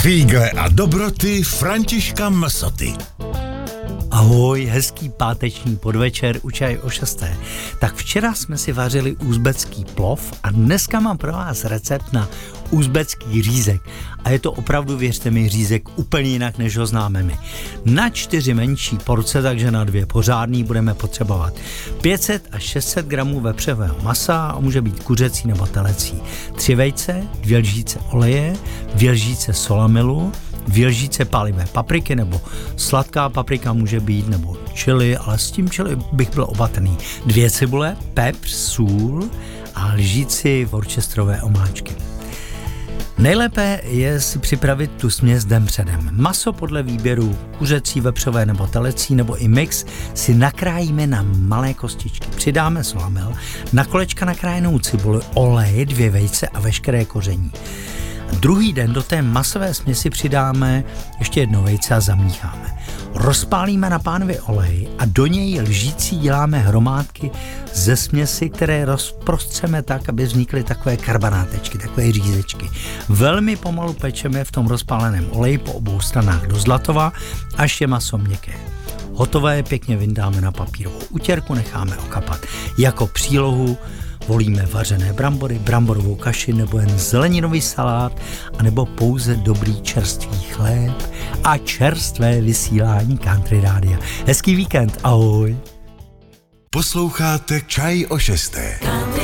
Fígle a dobroty Františka Msoty. Ahoj, hezký páteční podvečer u Čaj o 6. Tak včera jsme si vařili uzbecký plov a dneska mám pro vás recept na uzbecký řízek. A je to opravdu, věřte mi, řízek úplně jinak, než ho známe my. Na 4 menší porce, takže na 2 pořádný, budeme potřebovat 500 až 600 gramů vepřového masa, a může být kuřecí nebo telecí, 3 vejce, 2 lžíce oleje, 2 lžíce solamilu, 2 lžíce pálivé papriky, nebo sladká paprika může být, nebo chili, ale s tím chili bych byl opatrný. 2 cibule, pepř, sůl a lžíci worcesterové omáčky. Nejlépe je si připravit tu směs den předem. Maso podle výběru kuřecí, vepřové nebo telecí nebo i mix si nakrájíme na malé kostičky. Přidáme solamil, na kolečka nakrájenou cibuli, olej, 2 vejce a veškeré koření. Druhý den do té masové směsi přidáme ještě 1 vejce a zamícháme. Rozpálíme na pánvi olej a do něj lžící děláme hromádky ze směsi, které rozprostřeme tak, aby vznikly takové karbanátečky, takové řízečky. Velmi pomalu pečeme v tom rozpáleném oleji po obou stranách do zlatova, až je maso měkké. Hotové pěkně vyndáme na papírovou utěrku, necháme okapat. Jako přílohu volíme vařené brambory, bramborovou kaši nebo jen zeleninový salát, anebo pouze dobrý čerstvý chléb a čerstvé vysílání Country Rádia. Hezký víkend, ahoj! Posloucháte Čaj o 6. Country